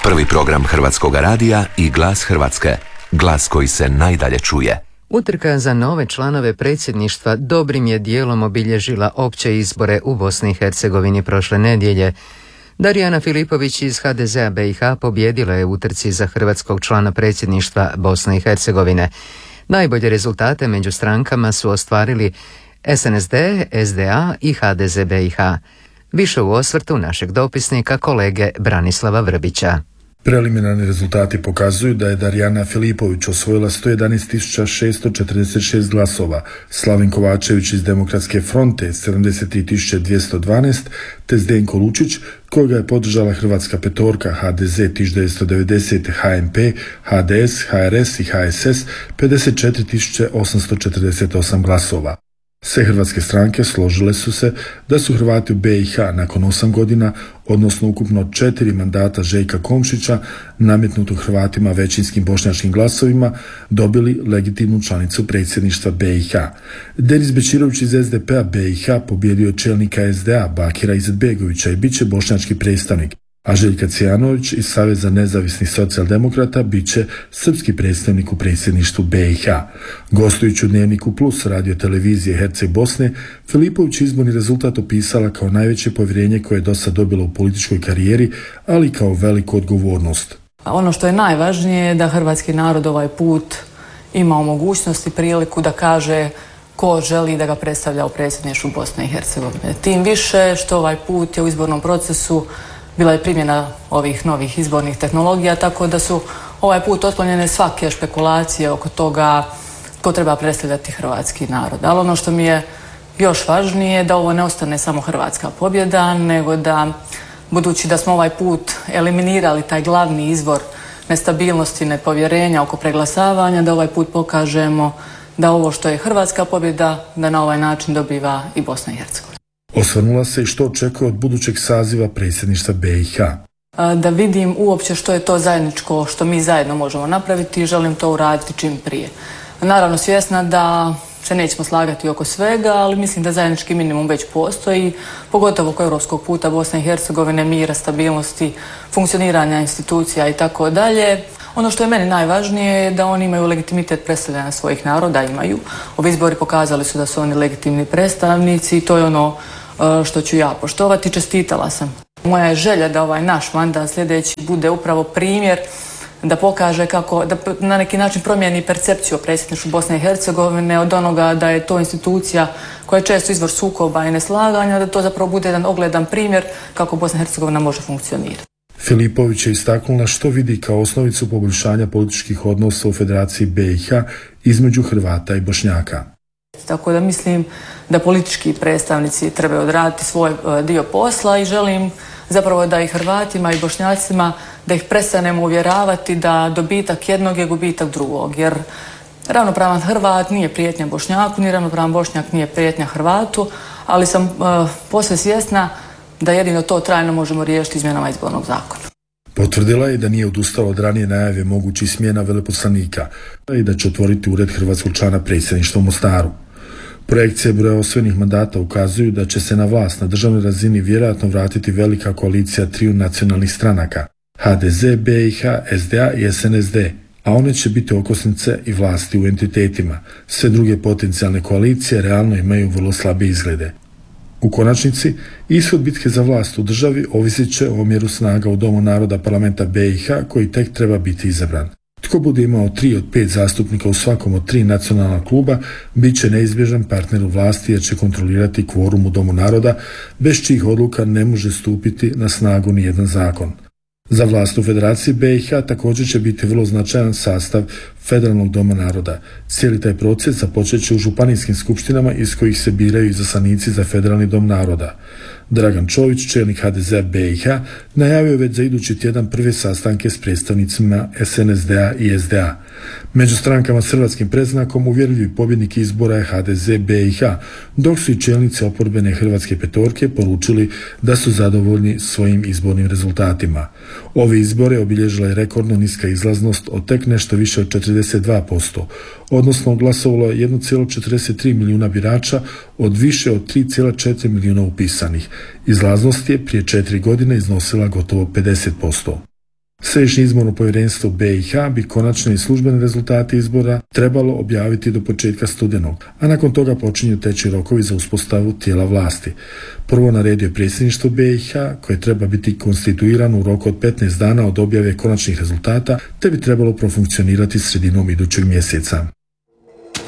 Prvi program Hrvatskog radija i Glas Hrvatske. Glas koji se najdalje čuje. Utrka za nove članove predsjedništva dobrim je dijelom obilježila opće izbore u Bosni i Hercegovini prošle nedjelje. Darijana Filipović iz HDZ-a BiH pobijedila je u utrci za hrvatskog člana predsjedništva Bosne i Hercegovine. Najbolje rezultate među strankama su ostvarili SNSD, SDA i HDZ BiH. Više u osvrtu našeg dopisnika kolege Branislava Vrbića. Preliminarni rezultati pokazuju da je Darijana Filipović osvojila 111.646 glasova, Slavin Kovačević iz Demokratske fronte 73.212, te Zdenko Lučić, kojega je podržala Hrvatska petorka HDZ 1990, HMP, HDS, HRS i HSS 54.848 glasova. Sve hrvatske stranke složile su se da su Hrvati u BiH nakon 8 godina, odnosno ukupno 4 mandata Željka Komšića, nametnutu Hrvatima većinskim bošnjačkim glasovima, dobili legitimnu članicu predsjedništva BiH. Denis Bečirović iz SDP-a BiH pobijedio čelnika SDA Bakira Izetbegovića i bit će bošnjački predstavnik, a Željka Cijanović iz Saveza nezavisnih socijaldemokrata bit će srpski predstavnik u predsjedništvu BiH. Gostujući u Dnevniku Plus radio televizije Herceg Bosne, Filipović izborni rezultat opisala kao najveće povjerenje koje je dosad dobila u političkoj karijeri, ali kao veliku odgovornost. Ono što je najvažnije je da hrvatski narod ovaj put ima mogućnost i priliku da kaže ko želi da ga predstavlja u predsjedništvu Bosne i Hercegovine. Tim više što ovaj put je u izbornom procesu bila je primjena ovih novih izbornih tehnologija, tako da su ovaj put otklonjene svake špekulacije oko toga ko treba predstavljati hrvatski narod. Ali ono što mi je još važnije da ovo ne ostane samo hrvatska pobjeda, nego da, budući da smo ovaj put eliminirali taj glavni izvor nestabilnosti, nepovjerenja oko preglasavanja, da ovaj put pokažemo da ovo što je hrvatska pobjeda, da na ovaj način dobiva i Bosna i Hercegovina. Osvrnula se i što očekuje od budućeg saziva predsjedništva BiH. Da vidim uopće što je to zajedničko što mi zajedno možemo napraviti i želim to uraditi čim prije. Naravno svjesna da se nećemo slagati oko svega, ali mislim da zajednički minimum već postoji, pogotovo oko europskog puta Bosne i Hercegovine, mira, stabilnosti, funkcioniranja institucija i tako dalje. Ono što je meni najvažnije je da oni imaju legitimitet predstavljanja svojih naroda, imaju. Ovi izbori pokazali su da su oni legitimni predstavnici i to je ono što ću ja poštovati. Čestitala sam. Moja je želja da ovaj naš mandat sljedeći bude upravo primjer da pokaže kako, da na neki način promijeni percepciju o predsjedništvu Bosne i Hercegovine od onoga da je to institucija koja je često izvor sukoba i neslaganja, da to zapravo bude jedan ogledan primjer kako Bosna i Hercegovina može funkcionirati. Filipović je istaknula što vidi kao osnovicu poboljšanja političkih odnosa u Federaciji BiH između Hrvata i Bošnjaka. Tako da mislim da politički predstavnici trebaju odraditi svoj dio posla i želim zapravo da i Hrvatima i Bošnjacima da ih prestanemo uvjeravati da dobitak jednog je gubitak drugog, jer ravnopravan Hrvat nije prijetnja Bošnjaku, ni ravnopravan Bošnjak nije prijetnja Hrvatu, ali sam posve svjesna da jedino to trajno možemo riješiti izmjenama izbornog zakona. Potvrdila je da nije odustala od ranije najave mogućih smjena veleposlanika i da će otvoriti ured hrvatskog člana predsjedništva u Mostaru. Projekcije broja osvojenih mandata ukazuju da će se na vlast na državnoj razini vjerojatno vratiti velika koalicija triju nacionalnih stranaka HDZ, BiH, SDA i SNSD, a one će biti okosnice i vlasti u entitetima. Sve druge potencijalne koalicije realno imaju vrlo slabe izglede. U konačnici, ishod bitke za vlast u državi ovisit će o omjeru snaga u Domu naroda parlamenta BiH koji tek treba biti izabran. Tko bude imao 3 od 5 zastupnika u svakom od 3 nacionalna kluba, bit će neizbježan partner u vlasti jer će kontrolirati kvorum u Domu naroda, bez čijih odluka ne može stupiti na snagu ni jedan zakon. Za vlast u Federaciji BiH također će biti vrlo značajan sastav Federalnog doma naroda. Cijeli taj proces započet će u županijskim skupštinama iz kojih se biraju izaslanici za Federalni dom naroda. Dragan Čović, čelnik HDZ-a BiH, najavio je već za idući tjedan prve sastanke s predstavnicima SNSD-a i SDA. Među strankama s hrvatskim predznakom uvjerljivi pobjednik izbora je HDZ BiH, dok su i čelnici oporbene Hrvatske petorke poručili da su zadovoljni svojim izbornim rezultatima. Ove izbore obilježila je rekordno niska izlaznost od tek nešto više od 42%, odnosno glasovalo je 1,43 milijuna birača od više od 3,4 milijuna upisanih. Izlaznost je prije 4 godine iznosila gotovo 50%. Središnje izborno povjerenstvo BiH bi konačne i službene rezultate izbora trebalo objaviti do početka studenog, a nakon toga počinju teći rokovi za uspostavu tijela vlasti. Prvo na redu je predsjedništvo BiH, koje treba biti konstituirano u roku od 15 dana od objave konačnih rezultata, te bi trebalo profunkcionirati sredinom idućeg mjeseca.